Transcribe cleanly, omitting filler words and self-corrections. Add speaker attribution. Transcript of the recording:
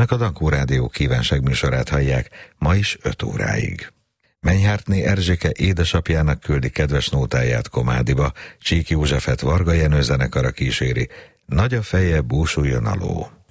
Speaker 1: Önök a Dankó Rádió kívánságműsorát hallják, ma is 5 óráig. Menyhártné Erzsike édesapjának küldi kedves nótáját Komádiba, Csík Józsefet Varga Jenő zenekara kíséri, Nagy a feje, búsuljon a ló.